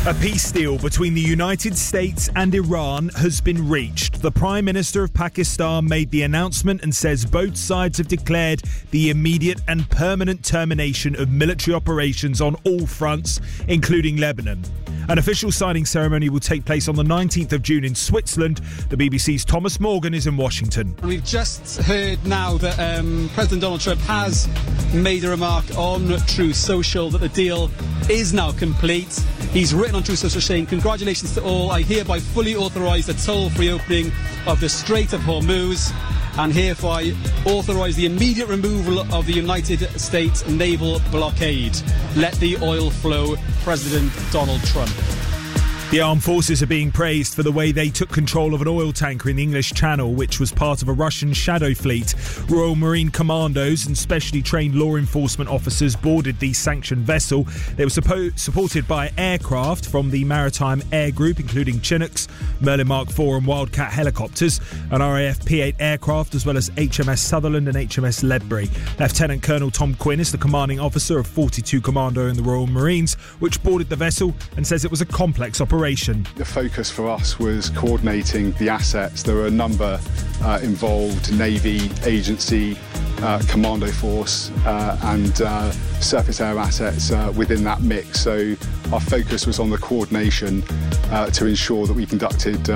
A peace deal between the United States and Iran has been reached. The Prime Minister of Pakistan made the announcement and says both sides have declared the immediate and permanent termination of military operations on all fronts, including Lebanon. An official signing ceremony will take place on the 19th of June in Switzerland. The BBC's Thomas Morgan is in Washington. We've just heard now that President Donald Trump has made a remark on Truth Social that the deal is now complete. He's written on Truth Social saying, "Congratulations to all. I hereby fully authorise the toll-free opening of the Strait of Hormuz and hereby authorise the immediate removal of the United States naval blockade. Let the oil flow, President Donald Trump." The armed forces are being praised for the way they took control of an oil tanker in the English Channel, which was part of a Russian shadow fleet. Royal Marine Commandos and specially trained law enforcement officers boarded the sanctioned vessel. They were supported by aircraft from the Maritime Air Group, including Chinooks, Merlin Mark IV and Wildcat helicopters, an RAF P-8 aircraft, as well as HMS Sutherland and HMS Ledbury. Lieutenant Colonel Tom Quinn is the commanding officer of 42 Commando in the Royal Marines, which boarded the vessel and says it was a complex operation. The focus for us was coordinating the assets. There were a number involved: Navy, agency, Commando Force and surface air assets within that mix. So our focus was on the coordination to ensure that we conducted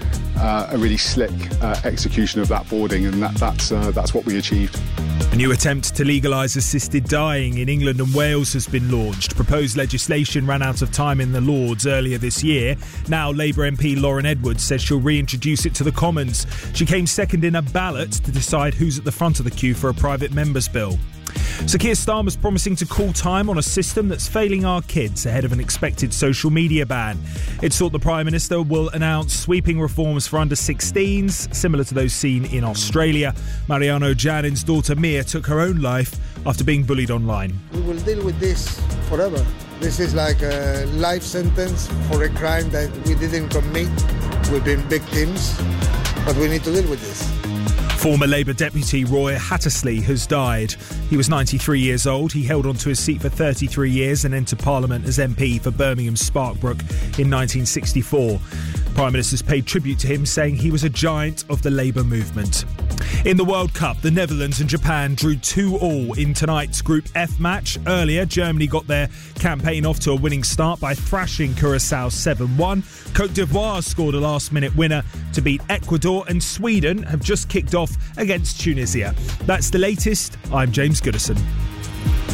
a really slick execution of that boarding, and that's what we achieved. A new attempt to legalise assisted dying in England and Wales has been launched. Proposed legislation ran out of time in the Lords earlier this year. Now Labour MP Lauren Edwards says she'll reintroduce it to the Commons. She came second in a ballot to decide who's at the front of the queue for a private member's bill. So Keir Starmer's promising to call time on a system that's failing our kids ahead of an expected social media ban. It's thought the Prime Minister will announce sweeping reforms for under-16s, similar to those seen in Australia. Mariano Janin's daughter Mia took her own life after being bullied online. We will deal with this forever. This is like a life sentence for a crime that we didn't commit. We've been victims, but we need to deal with this. Former Labour deputy Roy Hattersley has died. He was 93 years old. He held onto his seat for 33 years and entered Parliament as MP for Birmingham Sparkbrook in 1964. Prime Minister's paid tribute to him, saying he was a giant of the Labour movement. In the World Cup, the Netherlands and Japan drew 2-2 in tonight's Group F match. Earlier, Germany got their campaign off to a winning start by thrashing Curaçao 7-1. Côte d'Ivoire scored a last-minute winner to beat Ecuador, and Sweden have just kicked off against Tunisia. That's the latest. I'm James Goodison.